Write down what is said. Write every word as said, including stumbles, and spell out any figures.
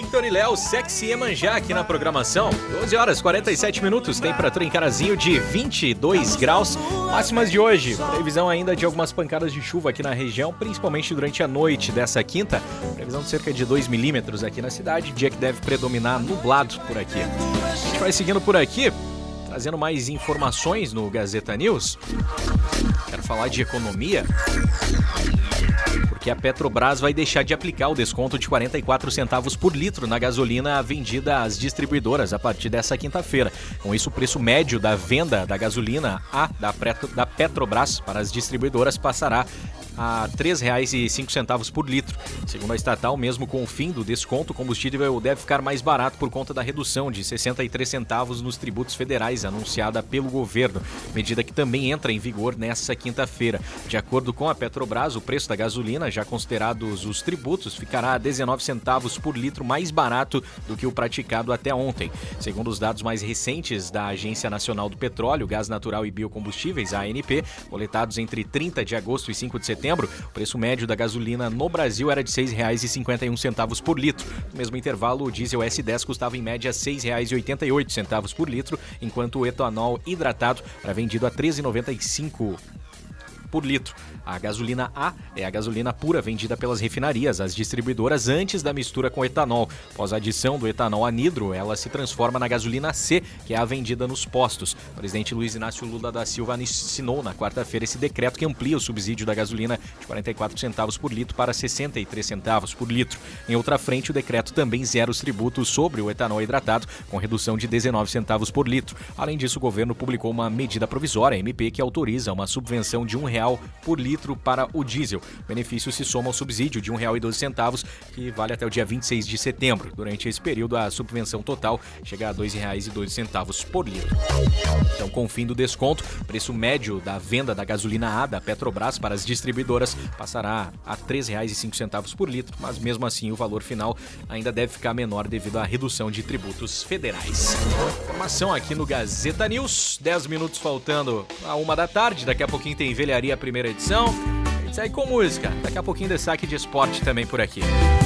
Victor e Léo, Sexy Iemanjá aqui na programação. doze horas e quarenta e sete minutos, temperatura em Carazinho de vinte e dois graus. Máximas de hoje, previsão ainda de algumas pancadas de chuva aqui na região, principalmente durante a noite dessa quinta. Previsão de cerca de dois milímetros aqui na cidade, dia que deve predominar nublado por aqui. A gente vai seguindo por aqui, trazendo mais informações no Gazeta News. Quero falar de economia, porque a Petrobras vai deixar de aplicar o desconto de quarenta e quatro centavos por litro na gasolina vendida às distribuidoras a partir dessa quinta-feira. Com isso, o preço médio da venda da gasolina A da Petrobras para as distribuidoras passará a três reais e cinco centavos por litro. Segundo a estatal, mesmo com o fim do desconto, o combustível deve ficar mais barato por conta da redução de sessenta e três centavos nos tributos federais anunciada pelo governo, medida que também entra em vigor nesta quinta-feira. De acordo com a Petrobras, o preço da gasolina, já considerados os tributos, ficará a dezenove centavos por litro mais barato do que o praticado até ontem. Segundo os dados mais recentes da Agência Nacional do Petróleo, Gás Natural e Biocombustíveis, a ANP, coletados entre trinta de agosto e cinco de setembro, o preço médio da gasolina no Brasil era de seis reais e cinquenta e um centavos por litro. No mesmo intervalo, o diesel S dez custava em média seis reais e oitenta e oito centavos por litro, enquanto o etanol hidratado era vendido a treze reais e noventa e cinco centavos por litro. A gasolina A é a gasolina pura vendida pelas refinarias às distribuidoras antes da mistura com etanol. Após a adição do etanol anidro, ela se transforma na gasolina C, que é a vendida nos postos. O presidente Luiz Inácio Lula da Silva assinou na quarta-feira esse decreto que amplia o subsídio da gasolina de quarenta e quatro centavos por litro para sessenta e três centavos por litro. Em outra frente, o decreto também zera os tributos sobre o etanol hidratado, com redução de dezenove centavos por litro. Além disso, o governo publicou uma medida provisória, M P, que autoriza uma subvenção de um real por litro para o diesel. O benefício se soma ao subsídio de um real e doze centavos, que vale até o dia vinte e seis de setembro. Durante esse período, a subvenção total chega a dois reais e doze centavos por litro. Então, com o fim do desconto, o preço médio da venda da gasolina A da Petrobras para as distribuidoras passará a três reais e cinco centavos por litro, mas mesmo assim o valor final ainda deve ficar menor devido à redução de tributos federais. Informação aqui no Gazeta News, dez minutos faltando a uma da tarde, daqui a pouquinho tem Velharia, a primeira edição. A gente segue com música, daqui a pouquinho destaque de esporte também por aqui.